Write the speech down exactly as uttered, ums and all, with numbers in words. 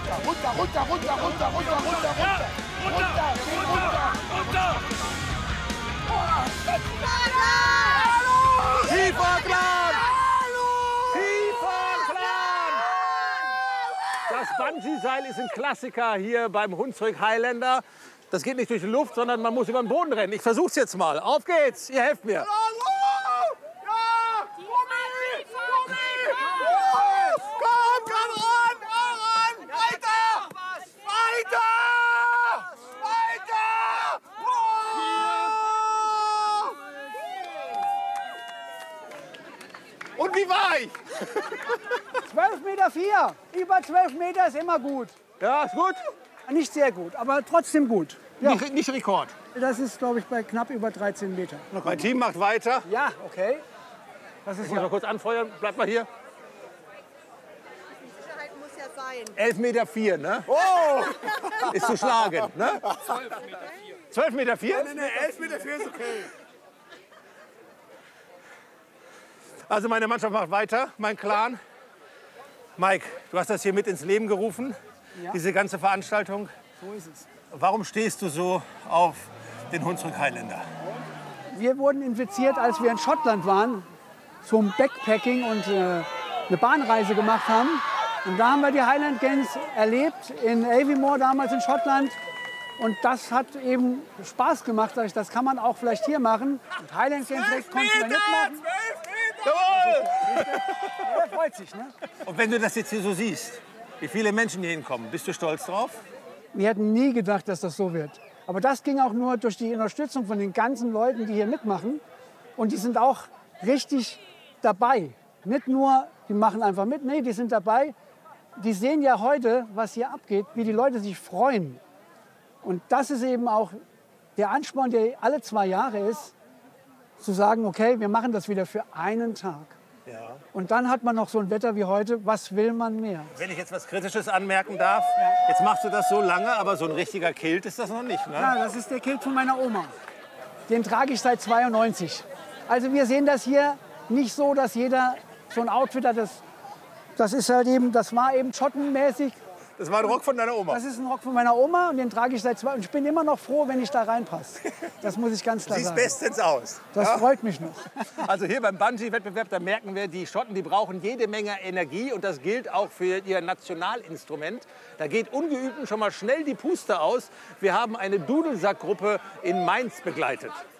runter, runter, runter, runter, runter, runter, runter, runter. Runter, runter, runter. Tiefenplan! Tiefenplan! Das Bungee-Seil ist ein Klassiker hier beim Hunsrück Highlander. Das geht nicht durch die Luft, sondern man muss über den Boden rennen. Ich versuch's jetzt mal. Auf geht's, ihr helft mir. Und wie war ich? zwölf Meter vier. Über zwölf Meter ist immer gut. Ja, ist gut? Nicht sehr gut, aber trotzdem gut. Ja. Nicht, nicht Rekord. Das ist, glaube ich, bei knapp über dreizehn Meter. Mein Team macht weiter. Ja, okay. Das ist Ich muss ja mal kurz anfeuern. Bleib mal hier. Die Sicherheit muss ja sein. elf Meter vier, ne? Oh! Ist zu schlagen, ne? zwölf Meter vier. Nein, nein, elf Meter vier ist okay. Also meine Mannschaft macht weiter, mein Clan. Mike, du hast das hier mit ins Leben gerufen, Ja. diese ganze Veranstaltung. So ist es. Warum stehst du so auf den Hunsrück Highlander? Wir wurden infiziert, als wir in Schottland waren, zum Backpacking und äh, eine Bahnreise gemacht haben. Und da haben wir die Highland Games erlebt, in Aviemore damals in Schottland. Und das hat eben Spaß gemacht. Sag ich, das kann man auch vielleicht hier machen. Und Highland Games konnten wir mitmachen. Jawohl! Der freut sich, ne? Und wenn du das jetzt hier so siehst, wie viele Menschen hier hinkommen, bist du stolz drauf? Wir hätten nie gedacht, dass das so wird. Aber das ging auch nur durch die Unterstützung von den ganzen Leuten, die hier mitmachen. Und die sind auch richtig dabei. Nicht nur, die machen einfach mit, nee, die sind dabei. Die sehen ja heute, was hier abgeht, wie die Leute sich freuen. Und das ist eben auch der Ansporn, der alle zwei Jahre ist, zu sagen, okay, wir machen das wieder für einen Tag. Ja. Und dann hat man noch so ein Wetter wie heute. Was will man mehr? Wenn ich jetzt was Kritisches anmerken darf, jetzt machst du das so lange, aber so ein richtiger Kilt ist das noch nicht, ne? Ja, das ist der Kilt von meiner Oma. Den trage ich seit zweiundneunzig. Also wir sehen das hier nicht so, dass jeder so ein Outfit hat. Das, das ist halt eben, das war eben schottenmäßig. Das war ein Rock von deiner Oma. Das ist ein Rock von meiner Oma und den trage ich seit zwei. Und ich bin immer noch froh, wenn ich da reinpasse. Das muss ich ganz Du klar siehst sagen. bestens aus. Das Ja? freut mich noch. Also hier beim Bungee-Wettbewerb, da merken wir, die Schotten, die brauchen jede Menge Energie und das gilt auch für ihr Nationalinstrument. Da geht Ungeübten schon mal schnell die Puste aus. Wir haben eine Dudelsackgruppe in Mainz begleitet.